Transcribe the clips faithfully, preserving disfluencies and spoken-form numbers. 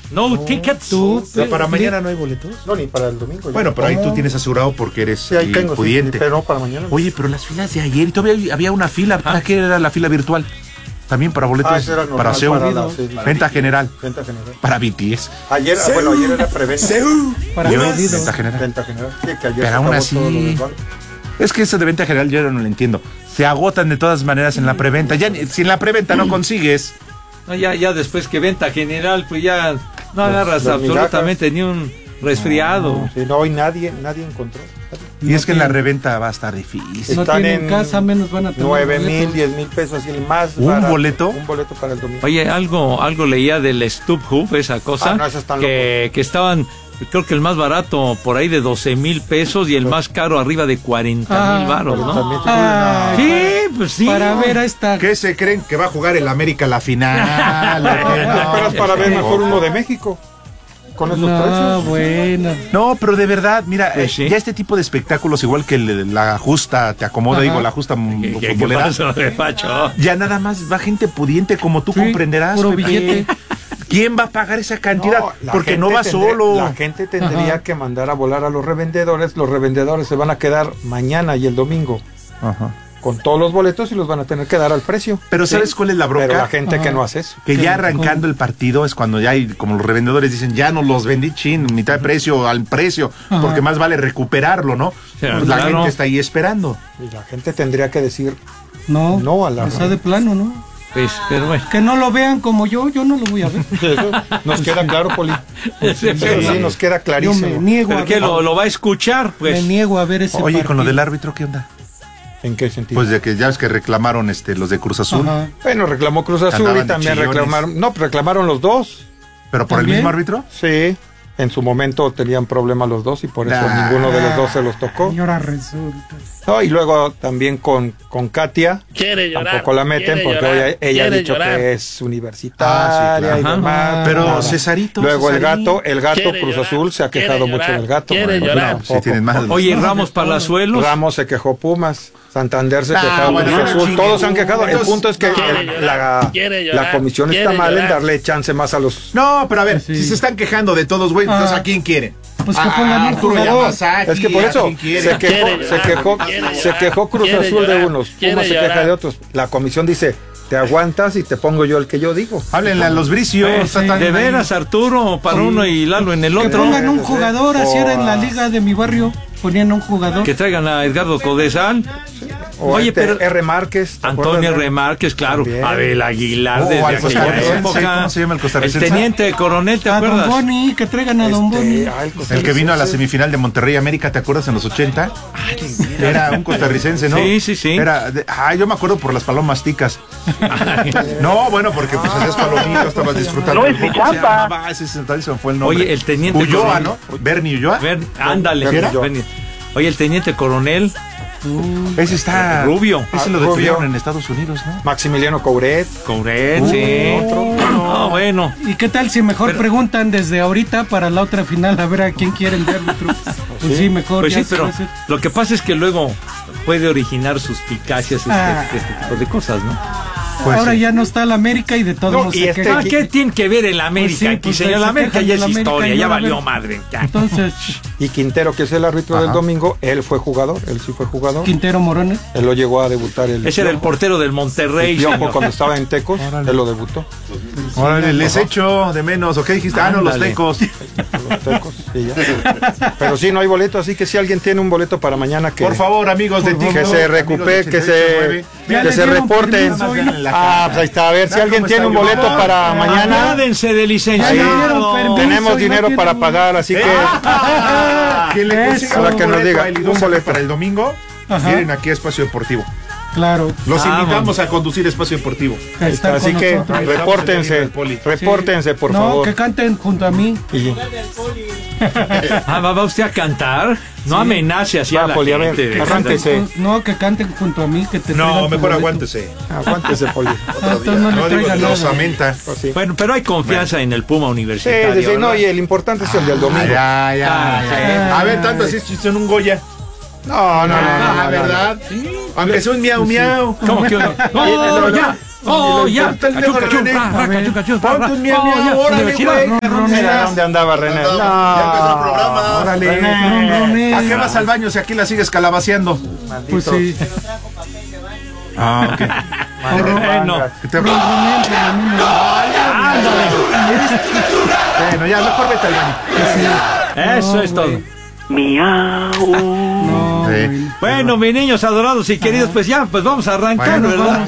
No, no tickets. Tú, pero para mañana no hay boletos. No, ni para el domingo. Bueno, pero ahí tú tienes asegurado porque eres sí, ahí tengo, pudiente. Sí, pero no para mañana. Oye, pero las filas de ayer, y todavía había una fila. ¿Para qué era la fila virtual? También para boletos, ah, normal, para Seúl, para la, sí, venta general. Venta general. Para B T S. Ayer, Seúl. bueno, ayer era preventa. Seúl. Para venta general. Venta general. Sí, que ayer pero aún así. Es que eso de venta general yo no lo entiendo. Se agotan de todas maneras en la preventa. Ya si en la preventa no consigues. No, ya, ya después que venta general, pues ya no agarras los, los absolutamente migajas. Ni un resfriado. No, sí, no, hoy nadie, nadie encontró. Y no es que en la reventa va a estar difícil. No Están en casa, menos van a tener nueve mil, diez mil pesos y el más ¿Un barato, boleto? Un boleto para el domingo. Oye, algo, algo leía del StubHub, esa cosa, ah, no, esos están que, locos. que estaban, creo que el más barato por ahí de doce mil pesos y el más caro arriba de cuarenta mil baros, ¿no? Ah, sí, pues sí. Para ver a esta. ¿Qué se creen que va a jugar el América la final? no, no, esperas para ver mejor uno de México. Con esos no, precios. Bueno. No, pero de verdad, mira, pues sí. ya este tipo de espectáculos, igual que el, la justa te acomoda, Ajá. digo, la justa ¿Qué, qué, futbolera, ¿qué pasa, de Pacho? Ya nada más va gente pudiente como tú sí, comprenderás. Puro billete. ¿Quién va a pagar esa cantidad? No, porque no va tendría, solo. La gente tendría Ajá. que mandar a volar a los revendedores. Los revendedores se van a quedar mañana y el domingo. Ajá. Con todos los boletos y los van a tener que dar al precio. Pero ¿sabes sí? cuál es la bronca? Pero la gente Ajá. que no hace eso. Que ya arrancando el partido es cuando ya hay, como los revendedores dicen, ya no los vendí chin, mitad de precio al precio, Ajá. porque más vale recuperarlo, ¿no? Sí, pues la claro. gente está ahí esperando. Y la gente tendría que decir no, no a la... O sea, de plano, ¿no? Pues, pero bueno. Que no lo vean como yo, yo no lo voy a ver. Eso nos queda claro, Poli. Sí, sí, sí, nos queda clarísimo. Yo me niego ¿Pero a qué, ver, lo, lo va a escuchar? Pues. Me niego a ver ese Oye, partido. ¿Con lo del árbitro qué onda? ¿En qué sentido? Pues de que ya ves que reclamaron este los de Cruz Azul. Ajá. Bueno, reclamó Cruz Azul Andaban y también reclamaron... No, reclamaron los dos. ¿Pero por ¿También? el mismo árbitro? Sí. En su momento tenían problemas los dos y por eso nah. ninguno de los dos se los tocó. Y ahora resulta. No, y luego también con, con Katia. Quiere llorar, tampoco la meten porque llorar, ella, ella ha dicho llorar. que es universitaria ah, sí, claro. y demás. Pero nada. Cesarito. Luego Cesarito. el gato, el gato Cruz llorar, Azul se ha quejado mucho llorar, del gato. Quiere llorar. No, sí tienen más Oye, Ramos Palazuelos. Ramos se quejó Pumas. Santander se ah, quejó bueno, Cruz Azul. Todos se han quejado. El punto es que llorar, el, la, llorar, la comisión está mal llorar. en darle chance más a los... No, pero a ver, sí. si se están quejando de todos, güey, entonces ¿a quién quieren? Pues que pongan un jugador. Es que por eso se quejó, se quejó, se quejó Cruz Azul de unos, Pumas se queja de otros. La comisión dice, te aguantas y te pongo yo el que yo digo. Háblenle a los Bricios. Eh, sí. De veras, Arturo, para sí. uno y Lalo en el otro. Que pongan un jugador, así era en la liga de mi barrio. Ponían un jugador. Que traigan a Edgardo Codesal. Sí. Oye, este pero R. Márquez. Antonio R. Márquez, claro. También. Abel Aguilar, oh, desde aquella época. ¿Cómo se llama el costarricense? El teniente coronel, ¿te a acuerdas? Don Boni, que traigan a este, Don Boni. Ah, el, el que vino a la semifinal de Monterrey América, ¿te acuerdas? En los ochenta. Ay, era un costarricense, ¿no? Sí, sí, sí. Era de, ah, yo me acuerdo por las palomas ticas. No, bueno, porque pues hacías palomitas, estabas disfrutando. No es mi chamba. Ese fue el nombre. Oye, el teniente Ulloa, ¿no? Bernie Ulloa. Ver, ándale. Bernie. Oye, el teniente coronel. Uh, ese está Rubio. Ese lo detuvieron en Estados Unidos, ¿no? Maximiliano Couret. Couret, uh, sí. Otro. No, bueno. ¿Y qué tal si mejor pero, preguntan desde ahorita para la otra final a ver a quién quieren ver? Pues sí, sí mejor. Pues sí, pero lo que pasa es que luego puede originar suspicacias este, ah. este tipo de cosas, ¿no? Pues Ahora sí. ya no está la América y de todos no, modos y este, ¿qué, ¿Qué tiene que ver el América pues sí, aquí, pues señor? La América ya es historia, ya valió madre. Ya. Entonces, y Quintero, que es el árbitro Ajá. del domingo, él fue jugador, él sí fue jugador. Quintero Morones. Él lo llegó a debutar. El Ese era el portero del Monterrey. El Piojo, cuando estaba en Tecos, Órale. él lo debutó. Órale, les echo de menos, ¿o qué dijiste? Ah, no, los Tecos. Los Tecos, sí, ya. Pero sí, no hay boleto, así que si alguien tiene un boleto para mañana, que... Por favor, amigos de Tigres. Que se recupere, que se, que se reporten. Ah, pues ahí está. A ver si alguien tiene un boleto para mañana. Acuérdense de licenciado. Tenemos dinero para pagar, así que. ¿Quién le consiga para que nos diga un boleto para el domingo? Vienen aquí a Espacio Deportivo. Claro. Los ah, invitamos bueno. a conducir Espacio Deportivo. Así que nosotros. repórtense, repórtense, por no, favor. No, que canten junto a mí. Y... ah, ¿va usted a cantar? No sí. amenace así va, a la Poli, gente. A ver, arránquese. No, que canten junto a mí. Que te no, mejor aguántese. Aguántese, Poli. Ah, no, no le digo, los amenta. Pues sí. Bueno, pero hay confianza bueno. en el Puma Universitario. Sí, sí, sí, no, y el importante es el del domingo. Ah, ya, ya, ah, ya. A ver, tanto así en un Goya. No, no, no, ah, no, ¿verdad? Sí. Aunque sea un miau miau. ¿Cómo que no? No, ya. Oh, ya. Ponte el dedo, René. Ponte un miau, miau, órale, güey. Mira dónde andaba René. No. Ya empezó el programa. Órale. René. ¿A qué vas al baño si aquí la sigues calabaceando? Pues sí. Ah, ok. Bueno, ¿Qué te Bueno, ya, mejor vete al baño. eso No, es todo. güey. Miau. No, Sí. güey. Bueno, mis niños adorados y queridos, pues ya, pues vamos a arrancar, Bueno, ¿verdad?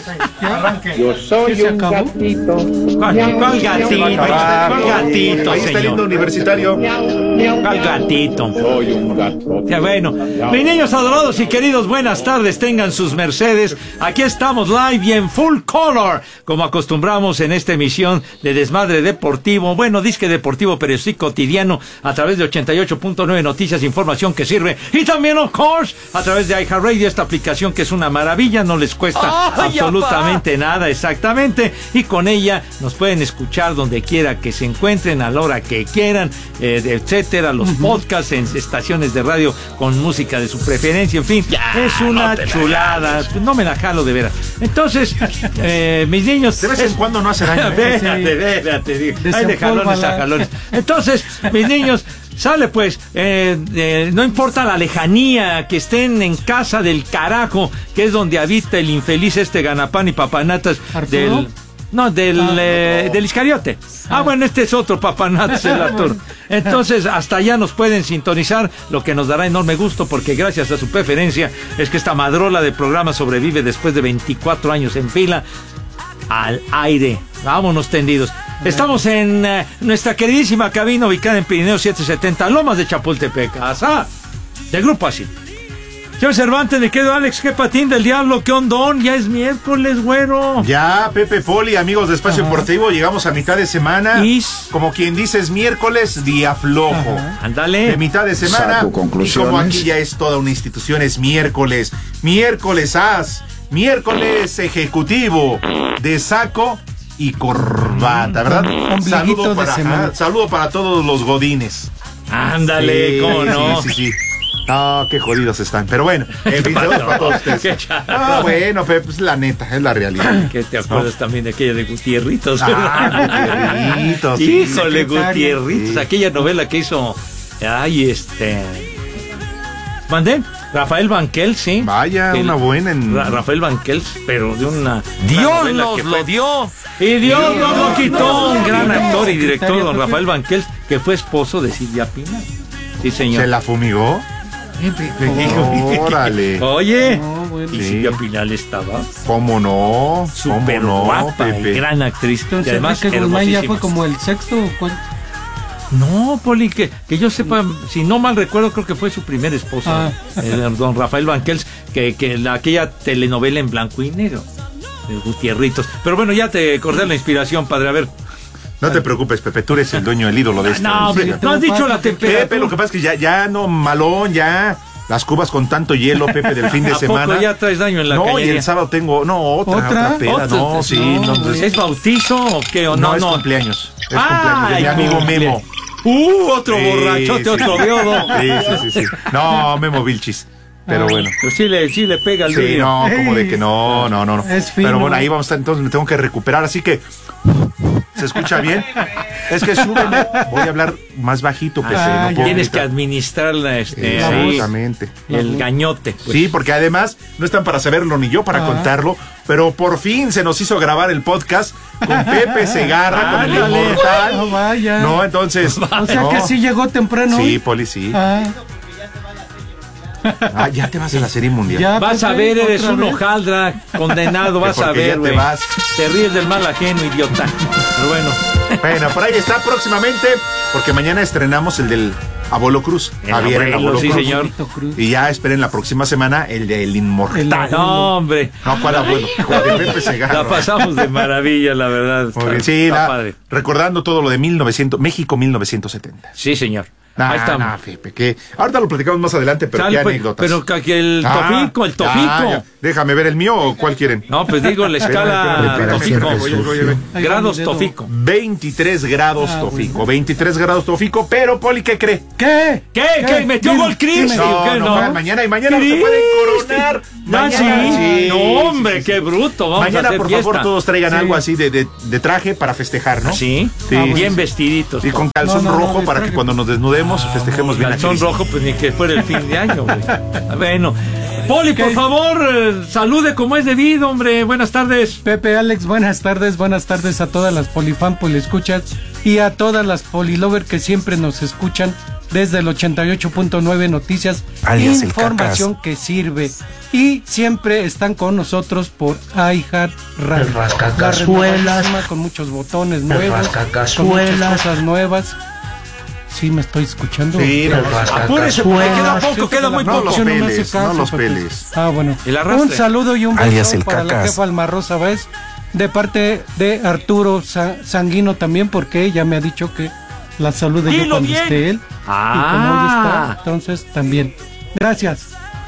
Yo soy ¿Se un acabó? gatito. ¿Cuál, cuál gatito? ¿Cuál gatito, Ahí está el lindo señor? universitario. ¿Cuál gatito? Soy un gato. Ya bueno, mis niños adorados y queridos, buenas tardes, tengan sus mercedes. Aquí estamos live y en full color, como acostumbramos en esta emisión de Desmadre Deportivo. Bueno, disque deportivo, pero sí cotidiano, a través de ochenta y ocho punto nueve Noticias, información que sirve. Y también, of course, a través de iHeartRadio, esta aplicación que es una maravilla, no les cuesta ¡Ay, absolutamente nada, exactamente. Y con ella nos pueden escuchar donde quiera que se encuentren, a la hora que quieran, eh, etcétera, los podcasts en estaciones de radio con música de su preferencia, en fin, Ya, es una no te la chulada, no me la jalo de veras. Entonces, eh, mis niños, De vez en es- cuando no hace daño. ¿eh? Espérate, espérate, digo, hay de jalones a jalones. Entonces, mis niños, sale pues, eh, eh, no importa la lejanía, que estén en casa del carajo, que es donde habita el infeliz este ganapán y papanatas ¿Arturo? del... No, del, Ah. eh, del Iscariote. Ah, bueno, este es otro papanatas, el Arturo. Entonces, hasta allá nos pueden sintonizar, lo que nos dará enorme gusto, porque gracias a su preferencia es que esta madrola de programa sobrevive después de veinticuatro años en fila al aire. Vámonos tendidos. Estamos en eh, nuestra queridísima cabina ubicada en Pirineo setecientos setenta, Lomas de Chapultepec. Asá, de Grupo Así. Señor Cervantes, me quedo Alex, qué patín del diablo, qué ondón, ya es miércoles, güero. Ya, Pepe Poli, amigos de Espacio Deportivo, llegamos a mitad de semana. Is. Como quien dice, es miércoles, día flojo. Ajá. Ándale. De mitad de semana. Saco Y conclusiones. como aquí ya es toda una institución, es miércoles. Miércoles as. Miércoles ejecutivo de saco y corbata, ¿verdad? Ombliguito Saludo de para, semana. ajá, saludo para todos los godines. Ándale, Sí, cómo no. Sí, sí, sí. No, qué jodidos están. Pero bueno, en fin, saludos para todos ustedes. Qué charro. Ah, bueno, Pepe, pues la neta, es la realidad. Que te acuerdas también de aquella de Gutierritos, ¿verdad? Ah, Gutierritos, sí. Híjole, secretario. Gutierritos, Sí. aquella novela que hizo, ay, este, ¿mandé? Rafael Banquels, sí. Vaya, El- una buena en... Ra- Rafael Banquels, pero de una... Dios una novela nos que lo fue- dio. Y Dios nos lo quitó, un gran no, actor y director, secretario, don ¿por qué? Rafael Banquels, que fue esposo de Silvia Pinal. Sí, señor. ¿Se la fumigó? Órale. Oye, No, bueno. y Sí. Silvia Pinal estaba ¿Cómo no? súper ¿Cómo no, guapa y Pepe? gran actriz. Y Entonces, además, Enrique Guzmán ya hermosísima. fue como el sexto o cuál. No, Poli, que, que yo sepa, si no mal recuerdo, creo que fue su primer esposo, Ah. eh, don Rafael Banquels, que, que la, aquella telenovela en blanco y negro, de Gutierritos. Pero bueno, ya te acordé la inspiración, padre, a ver. No te preocupes, Pepe, tú eres el dueño, el ídolo de esto. No, hombre, no has dicho la temperatura. Pepe, lo que pasa es que ya, ya no, malón, ya. Las cubas con tanto hielo, Pepe, del fin de ¿A semana. poco ya traes daño en la No, y cañería? el sábado tengo, no, otra, ¿Otra? otra, peda, ¿Otra? no, sí, No, no, entonces- ¿Es bautizo o qué? O no, no, es no. cumpleaños, es Ay, cumpleaños de mi amigo cumple- Memo. Uh, otro Sí, borrachote, sí. otro viodo. Sí, sí, sí, sí. No, Memo Vilchis, pero bueno. Pues sí le, sí le pega el Sí, brillo. no, como de que no, no, no, no. Es fino. Pero bueno, ahí vamos a estar, entonces me tengo que recuperar, así que ¿se escucha bien? Es que súbeme, voy a hablar más bajito, Pepe. Ah, no ya. puedo Tienes que gritar. administrar la, este, La ahí, voz. Exactamente. el gañote. pues. Sí, porque además no están para saberlo ni yo para Ah. contarlo, pero por fin se nos hizo grabar el podcast con Pepe Segarra, con el Ándale. inmortal. No, vaya. No, entonces. O sea no. que sí llegó temprano. Sí, Poli, sí. Ah, Ah, ya te vas a la Serie Mundial. ya, Vas a Pepe, ver, eres otra un vez. hojaldra condenado, vas a Porque ya ver, te güey. vas. Te ríes del mal ajeno, idiota. Pero bueno, Bueno, por ahí está próximamente, porque mañana estrenamos el del Abuelo Cruz. El Javier, el abuelo, Abuelo sí, Cruz. señor. Benito Cruz. Y ya esperen la próxima semana el del Inmortal. El- no, hombre. No, ¿cuál abuelo? La de Pepe Segarra. La pasamos de maravilla, la verdad. Muy bien, Está- sí, está la- padre. recordando todo lo de mil novecientos, México mil novecientos setenta. Sí, señor. Nah, Ahí está. nah, Pepe, que ahorita lo platicamos más adelante, pero Sale, qué pues, anécdotas. pero que- que el Ah, tofico, el tofico. ah, ya. Déjame ver el mío o cuál quieren. No, pues digo la escala Preparación tofico. Jesús. Oye, oye, oye. Grados Ahí va mi dedo. tofico. veintitrés grados Ah, tofico, bueno. veintitrés grados tofico, pero Poli, ¿qué cree? ¿Qué? ¿Qué? ¿Qué? ¿Metió Dime, gol Chris? dime. No, ¿Qué? no, No. juegan mañana y mañana se Cristi. pueden coronar. Ah, Mañana, sí. sí, No, sí, hombre, sí, qué sí. bruto. Vamos a Mañana, hacer por fiesta. favor, todos traigan Sí. algo así de, de, de traje para festejar, ¿no? ¿Sí? Sí. Ah, bien vestiditos. Y con calzón No, no, no, rojo de para traje. que cuando nos desnudemos festejemos bien a Calzón Cristo. rojo, pues ni que fuera el fin de año, güey. Bueno. Poli, por favor, eh, salude como es debido, hombre. Buenas tardes. Pepe, Alex, buenas tardes, buenas tardes a todas las polifan, poliescuchas y a todas las polilover que siempre nos escuchan desde el ochenta y ocho punto nueve Noticias, Alias el información que sirve. Y siempre están con nosotros por iHeart Radio. El rascacazuelas. La renovación con muchos botones nuevos, con muchas rascacazuelas. cosas nuevas. Sí, me estoy escuchando. Sí, no, Apúrese, porque queda poco, queda muy No poco. los Yo no me hace peles, caso, no los Pepe. peles. Ah, bueno. El arrastre. Un saludo y un Alias beso el para la Cacas. jefa Alma Rosa Báez, de parte de Arturo Sa- Sanguino también, porque ella me ha dicho que la salude yo Dilo cuando bien. esté él. Ah. Y como hoy está, entonces también. Gracias.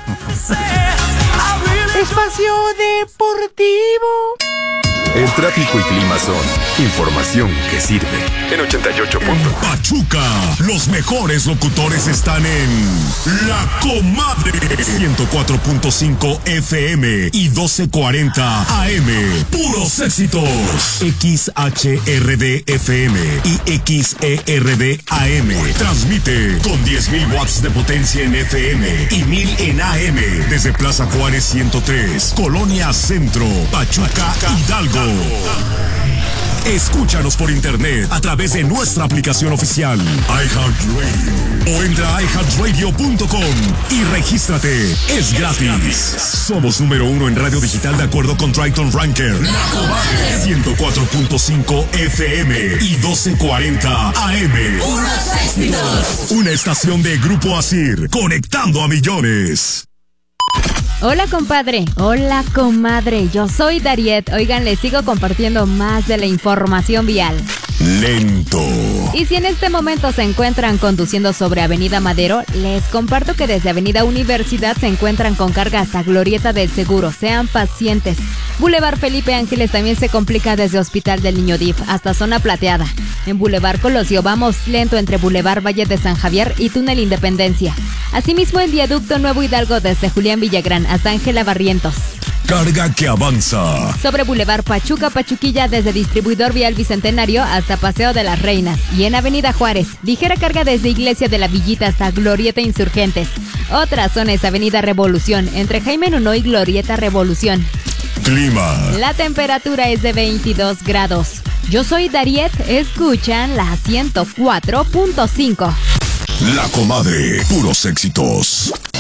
Espacio Deportivo. El tráfico y clima son información que sirve. En ochenta y ocho puntos. Pachuca, los mejores locutores están en La Comadre. ciento cuatro punto cinco F M y doce cuarenta A M. Puros éxitos. X H R D F M y X E R D A M. Transmite con diez mil watts de potencia en F M y mil en A M. Desde Plaza Juárez ciento tres, Colonia Centro, Pachuca, Hidalgo. Escúchanos por internet a través de nuestra aplicación oficial iHeartRadio o entra a i heart radio punto com y regístrate. Es gratis. Somos número uno en radio digital de acuerdo con Triton Ranker. La Comadre. ciento cuatro punto cinco F M y doce cuarenta A M. Una estación de Grupo Asir, conectando a millones. Hola compadre, hola comadre, yo soy Dariet. Oigan, les sigo compartiendo más de la información vial. Lento. Y si en este momento se encuentran conduciendo sobre Avenida Madero, les comparto que desde Avenida Universidad se encuentran con carga hasta Glorieta del Seguro. Sean pacientes. Boulevard Felipe Ángeles también se complica desde Hospital del Niño D I F hasta Zona Plateada. En Boulevard Colosio vamos lento entre Boulevard Valle de San Javier y Túnel Independencia. Asimismo en Viaducto Nuevo Hidalgo desde Julián Villagrán hasta Ángela Barrientos. Carga que avanza. Sobre Boulevard Pachuca, Pachuquilla desde Distribuidor Vial Bicentenario hasta Paseo de las Reinas. Y en Avenida Juárez, ligera carga desde Iglesia de la Villita hasta Glorieta Insurgentes. Otra zona es Avenida Revolución, entre Jaime Nuno y Glorieta Revolución. Clima. La temperatura es de veintidós grados. Yo soy Dariet, escuchan la ciento cuatro punto cinco. La Comadre. Puros éxitos.